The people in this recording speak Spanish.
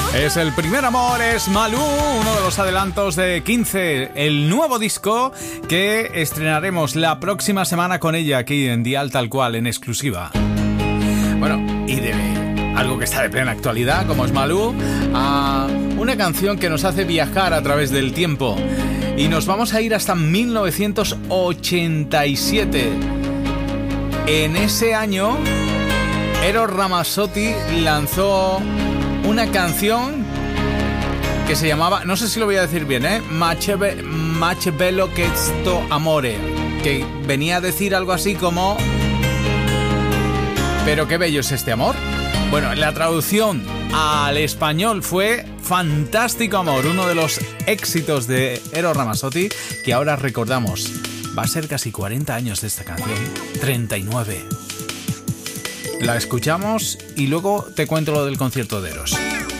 Es el primer amor, es Malú, uno de los adelantos de 15, el nuevo disco que estrenaremos la próxima semana con ella aquí en Dial Tal Cual, en exclusiva. Bueno, y de algo que está de plena actualidad, como es Malú, a una canción que nos hace viajar a través del tiempo. Y nos vamos a ir hasta 1987. En ese año, Eros Ramazzotti lanzó una canción que se llamaba, no sé si lo voy a decir bien, Mach bello che sto amore, que venía a decir algo así como ¿pero qué bello es este amor? Bueno, la traducción al español fue Fantástico Amor, uno de los éxitos de Eros Ramazzotti que ahora recordamos. Va a ser casi 40 años de esta canción, 39. La escuchamos y luego te cuento lo del concierto de Eros.